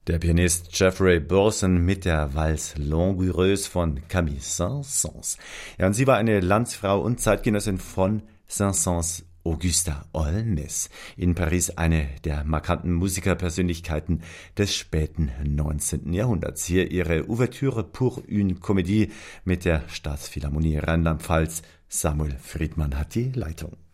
Der Pianist Jeffrey Burson mit der Valse Langoureuse von Camille Saint-Saëns. Ja, und sie war eine Landsfrau und Zeitgenossin von Saint-Saëns, Augusta Olmes. In Paris eine der markanten Musikerpersönlichkeiten des späten 19. Jahrhunderts. Hier ihre Ouvertüre pour une Comédie mit der Staatsphilharmonie Rheinland-Pfalz. Samuel Friedmann hat die Leitung.